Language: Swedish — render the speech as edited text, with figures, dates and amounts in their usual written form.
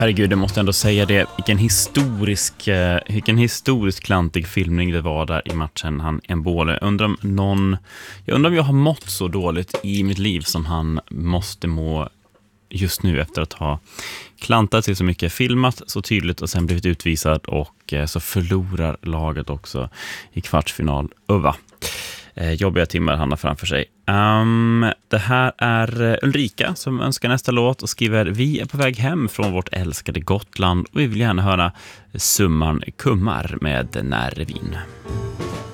Herregud, jag måste ändå säga det. Vilken historisk klantig filmning det var där i matchen. Han Embole. Jag undrar om jag har mått så dåligt i mitt liv som han måste må just nu efter att ha klantat sig så mycket, filmat så tydligt och sen blivit utvisad och så förlorar laget också i kvartsfinal. Jobbiga timmar han har framför sig. Det här är Ulrika som önskar nästa låt och skriver: vi är på väg hem från vårt älskade Gotland och vi vill gärna höra Summan Kummar med Närvin.